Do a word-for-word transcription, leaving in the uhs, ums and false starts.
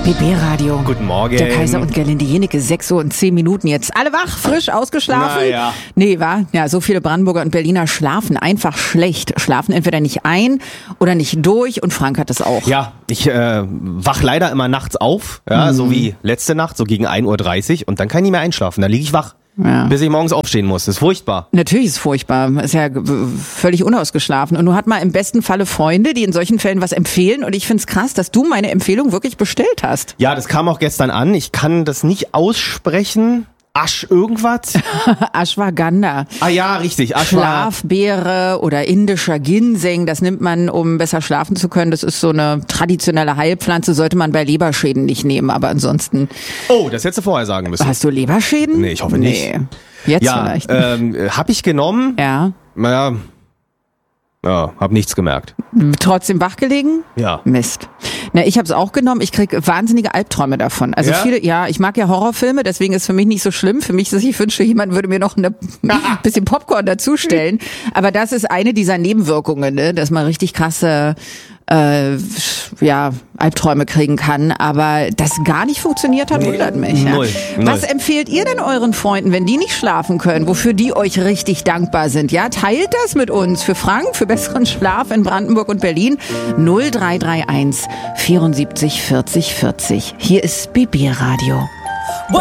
B B-Radio. Guten Morgen. Der Kaiser und Gerlinde Jenecke, sechs Uhr und zehn Minuten jetzt. Alle wach, frisch, ausgeschlafen? Naja. Nee, wa? Ja, so viele Brandenburger und Berliner schlafen einfach schlecht. Schlafen entweder nicht ein oder nicht durch, und Frank hat das auch. Ja, ich äh, wach leider immer nachts auf, ja, Mhm. so wie letzte Nacht, so gegen ein Uhr dreißig, und dann kann ich nicht mehr einschlafen. Dann liege ich wach, Ja. bis ich morgens aufstehen muss. Das ist furchtbar. Natürlich ist es furchtbar. Ist ja g- völlig unausgeschlafen. Und du hast mal im besten Falle Freunde, die in solchen Fällen was empfehlen. Und ich find's krass, dass du meine Empfehlung wirklich bestellt hast. Ja, das kam auch gestern an. Ich kann das nicht aussprechen. Asch irgendwas? Ashwagandha. Ah ja, richtig. Aschwa. Schlafbeere oder indischer Ginseng, das nimmt man, um besser schlafen zu können. Das ist so eine traditionelle Heilpflanze, sollte man bei Leberschäden nicht nehmen, aber ansonsten. Oh, das hättest du vorher sagen müssen. Hast du Leberschäden? Nee, ich hoffe nicht. Nee. Jetzt Ja, vielleicht. ähm, hab ich genommen. Ja. Naja, ja, hab nichts gemerkt. Trotzdem wach gelegen? Ja. Mist. Na, ich habe es auch genommen. Ich krieg wahnsinnige Albträume davon. Also Ja? viele, ja, ich mag ja Horrorfilme, deswegen ist für mich nicht so schlimm. Für mich ist es, ich wünschte, jemand würde mir noch ein bisschen Popcorn dazustellen. Aber das ist eine dieser Nebenwirkungen, ne? Dass man richtig krasse äh, ja, Albträume kriegen kann. Aber das gar nicht funktioniert hat, wundert mich. Ja. Null, null. Was empfehlt ihr denn euren Freunden, wenn die nicht schlafen können, wofür die euch richtig dankbar sind? Ja, teilt das mit uns. Für Frank, für besseren Schlaf in Brandenburg und Berlin. null drei drei eins vierundsiebzig vierzig vierzig. Hier ist B B Radio.